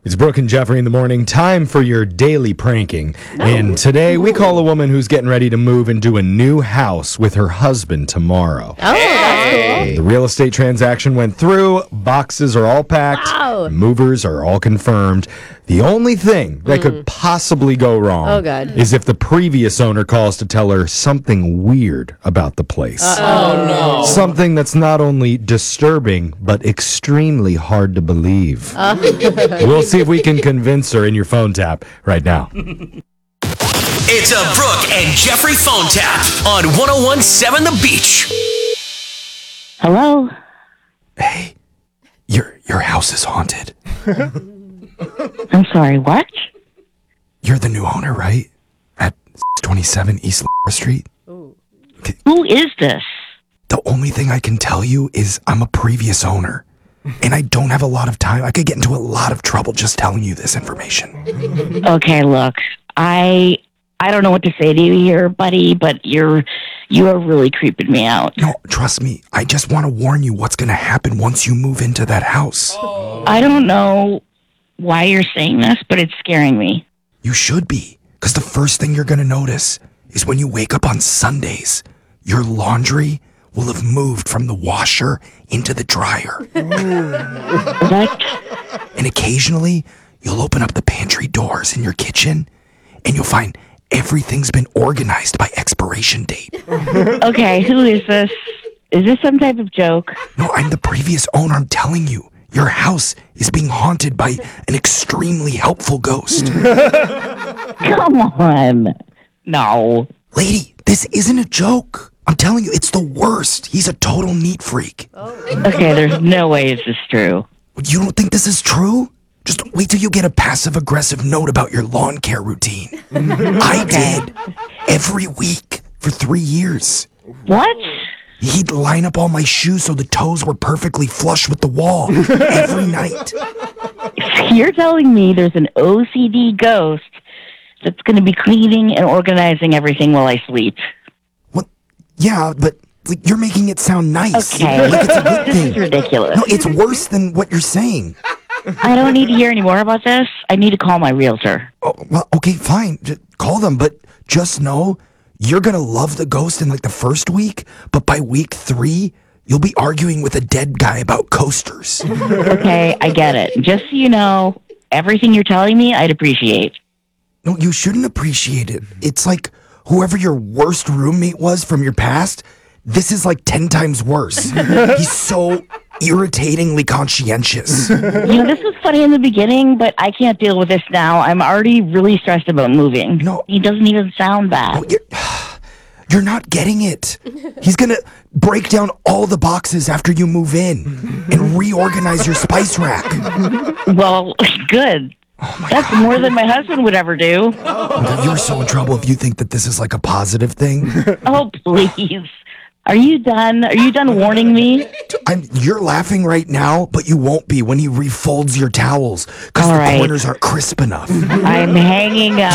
It's Brooke and Jeffrey in the morning. Time for your daily pranking. And today we call a woman who's getting ready to move into a new house with her husband tomorrow. Oh, that's cool. The real estate transaction went through. Boxes are all packed. Wow. Movers are all confirmed. The only thing that could possibly go wrong is if the previous owner calls to tell her something weird about the place. Oh, no. Something that's not only disturbing, but extremely hard to believe. We'll see if we can convince her in your phone tap right now. It's a Brooke and Jeffrey phone tap on 101.7 The Beach. Hello? Hey, your house is haunted. I'm sorry, what? You're the new owner, right? At 27 East Street? Who is this? The only thing I can tell you is I'm a previous owner. And I don't have a lot of time. I could get into a lot of trouble just telling you this information. Okay, look, I don't know what to say to you here, buddy, but you are really creeping me out. No, trust me. I just want to warn you what's going to happen once you move into that house. I don't know why you're saying this, but it's scaring me. You should be. Because the first thing you're going to notice is when you wake up on Sundays, your laundry will have moved from the washer into the dryer. What? And occasionally, you'll open up the pantry doors in your kitchen, and you'll find everything's been organized by expiration date. Okay, who is this? Is this some type of joke? No, I'm the previous owner. I'm telling you. Your house is being haunted by an extremely helpful ghost. Come on. No. Lady, this isn't a joke. I'm telling you, it's the worst. He's a total neat freak. Okay, there's no way is this true. You don't think this is true? Just wait till you get a passive-aggressive note about your lawn care routine. I did. Every week for 3 years. What? He'd line up all my shoes so the toes were perfectly flush with the wall every night. You're telling me there's an OCD ghost that's going to be cleaning and organizing everything while I sleep. What? Yeah, but like, you're making it sound nice. Okay. Like it's a good This thing. is ridiculous. No, it's worse than what you're saying. I don't need to hear any more about this. I need to call my realtor. Oh, well, okay, fine. Call them, but just know you're going to love the ghost in like the first week, but by week 3, you'll be arguing with a dead guy about coasters. Okay, I get it. Just so you know, everything you're telling me, I'd appreciate. No, you shouldn't appreciate it. It's like whoever your worst roommate was from your past, this is like 10 times worse. He's so irritatingly conscientious. This was funny in the beginning, but I can't deal with this now. I'm already really stressed about moving. No. He doesn't even sound bad. No, you're not getting it. He's going to break down all the boxes after you move in and reorganize your spice rack. Well, good. That's more than my husband would ever do. You're so in trouble if you think that this is like a positive thing. Oh, please. Are you done? Are you done warning me? You're laughing right now, but you won't be when he refolds your towels because All the right. corners aren't crisp enough. I'm hanging up.